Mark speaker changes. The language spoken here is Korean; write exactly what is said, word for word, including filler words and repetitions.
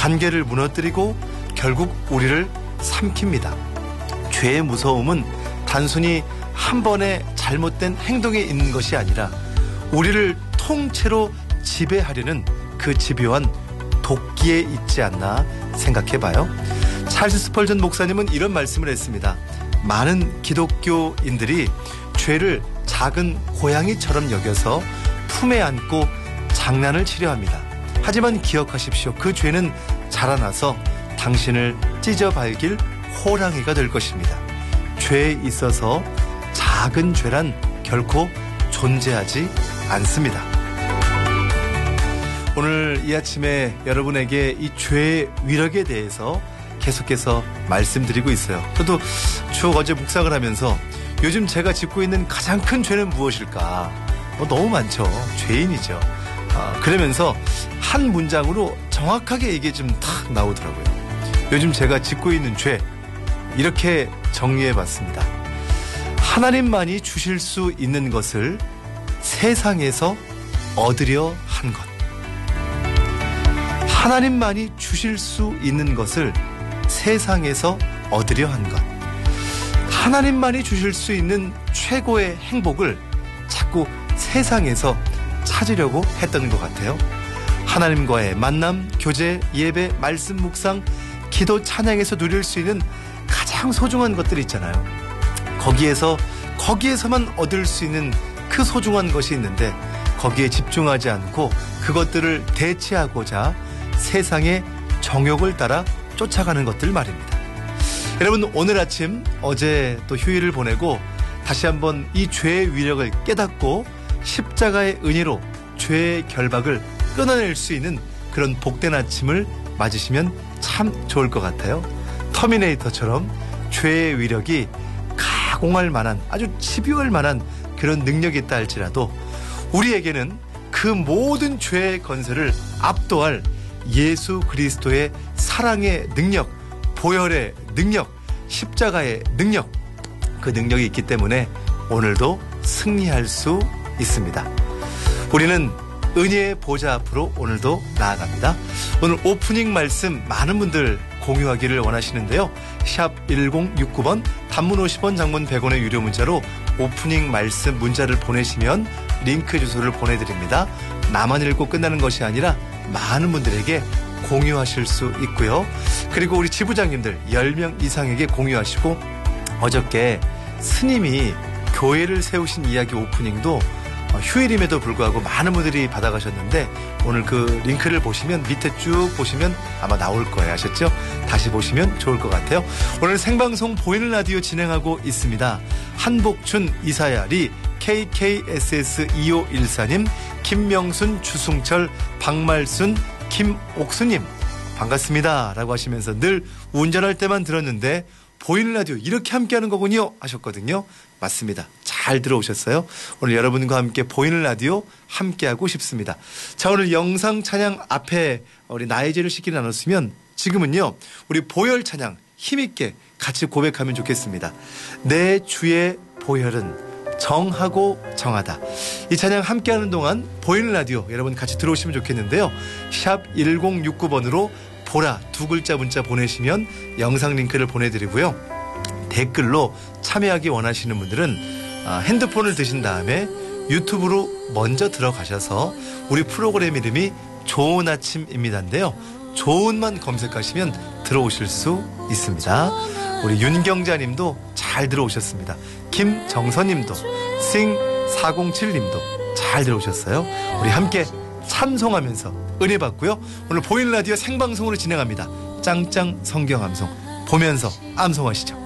Speaker 1: 관계를 무너뜨리고 결국 우리를 삼킵니다. 죄의 무서움은 단순히 한 번의 잘못된 행동에 있는 것이 아니라 우리를 통째로 지배하려는 그 집요한 도끼에 있지 않나 생각해봐요. 찰스 스펄전 목사님은 이런 말씀을 했습니다. 많은 기독교인들이 죄를 작은 고양이처럼 여겨서 품에 안고 장난을 치려 합니다. 하지만 기억하십시오. 그 죄는 자라나서 당신을 찢어밟길 호랑이가 될 것입니다. 죄에 있어서 작은 죄란 결코 존재하지 않습니다. 오늘 이 아침에 여러분에게 이 죄의 위력에 대해서 계속해서 말씀드리고 있어요. 저도 추억 어제 묵상을 하면서 요즘 제가 짓고 있는 가장 큰 죄는 무엇일까? 어, 너무 많죠. 죄인이죠. 아, 그러면서 한 문장으로 정확하게 이게 좀 탁 나오더라고요. 요즘 제가 짓고 있는 죄, 이렇게 정리해봤습니다. 하나님만이 주실 수 있는 것을 세상에서 얻으려 한 것. 하나님만이 주실 수 있는 것을 세상에서 얻으려 한 것. 하나님만이 주실 수 있는 최고의 행복을 자꾸 세상에서 찾으려고 했던 것 같아요. 하나님과의 만남, 교제, 예배, 말씀 묵상, 기도, 찬양에서 누릴 수 있는 가장 소중한 것들이 있잖아요. 거기에서 거기에서만 얻을 수 있는 그 소중한 것이 있는데 거기에 집중하지 않고 그것들을 대체하고자 세상의 정욕을 따라 쫓아가는 것들 말입니다. 여러분, 오늘 아침 어제 또 휴일을 보내고 다시 한번 이 죄의 위력을 깨닫고 십자가의 은혜로 죄의 결박을 끊어낼 수 있는 그런 복된 아침을 맞으시면 참 좋을 것 같아요. 터미네이터처럼 죄의 위력이 가공할 만한, 아주 집요할 만한 그런 능력이 있다 할지라도 우리에게는 그 모든 죄의 건설을 압도할 예수 그리스도의 사랑의 능력, 보혈의 능력, 십자가의 능력, 그 능력이 있기 때문에 오늘도 승리할 수 있습니다. 우리는 은혜의 보좌 앞으로 오늘도 나아갑니다. 오늘 오프닝 말씀 많은 분들 공유하기를 원하시는데요. 샵 일공육구 번, 단문 오십 원, 장문 백 원의 유료 문자로 오프닝 말씀 문자를 보내시면 링크 주소를 보내드립니다. 나만 읽고 끝나는 것이 아니라 많은 분들에게 공유하실 수 있고요. 그리고 우리 지부장님들 열 명 이상에게 공유하시고, 어저께 스님이 교회를 세우신 이야기 오프닝도 휴일임에도 불구하고 많은 분들이 받아가셨는데 오늘 그 링크를 보시면 밑에 쭉 보시면 아마 나올 거예요. 아셨죠? 다시 보시면 좋을 것 같아요. 오늘 생방송 보이는 라디오 진행하고 있습니다. 한복춘, 이사야, 리, 케이케이에스에스 이오일사 님, 김명순, 주승철, 박말순, 김옥수님 반갑습니다 라고 하시면서 늘 운전할 때만 들었는데 보이는 라디오 이렇게 함께하는 거군요 하셨거든요. 맞습니다. 잘 들어오셨어요. 오늘 여러분과 함께 보이는 라디오 함께하고 싶습니다. 자, 오늘 영상 찬양 앞에 우리 나의 죄를 씻기를 나눴으면 지금은요 우리 보혈 찬양 힘있게 같이 고백하면 좋겠습니다. 내 주의 보혈은 정하고 정하다. 이 찬양 함께하는 동안 보이는 라디오 여러분 같이 들어오시면 좋겠는데요. 샵 일공육구 번으로 보라 두 글자 문자 보내시면 영상 링크를 보내드리고요. 댓글로 참여하기 원하시는 분들은 핸드폰을 드신 다음에 유튜브로 먼저 들어가셔서 우리 프로그램 이름이 좋은 아침입니다인데요. 좋은만 검색하시면 들어오실 수 있습니다. 우리 윤경자님도 잘 들어오셨습니다. 김정선님도, 싱 사공칠 님도 잘 들어오셨어요. 우리 함께 찬송하면서 은혜 받고요. 오늘 보이는 라디오 생방송으로 진행합니다. 짱짱 성경 암송 보면서 암송하시죠.